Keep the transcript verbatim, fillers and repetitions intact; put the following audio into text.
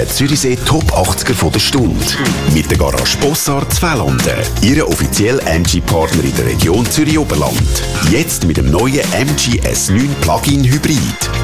der Zürichsee Top achtziger von der Stunde. Mit der Garage Bossard Zweitlanden. Ihre offizielle M G-Partner in der Region Zürich-Oberland. Jetzt mit dem neuen M G S neun Plug-in Hybrid.